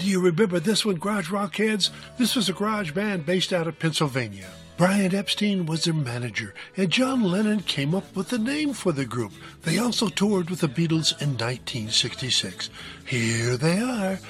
do you remember this one, Garage Rock heads? This was a garage band based out of Pennsylvania. Brian Epstein was their manager, and John Lennon came up with the name for the group. They also toured with the Beatles in 1966. Here they are,